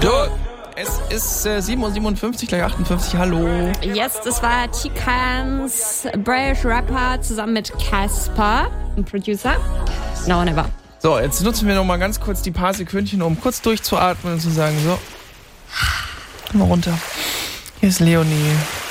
Es ist 7:57 Uhr, gleich 58. Hallo. Yes, das war Chicans British Rapper zusammen mit Casper, ein Producer. No, never. So, jetzt nutzen wir noch mal ganz kurz die paar Sekündchen, um kurz durchzuatmen und zu sagen, so, komm mal runter. Hier ist Leonie.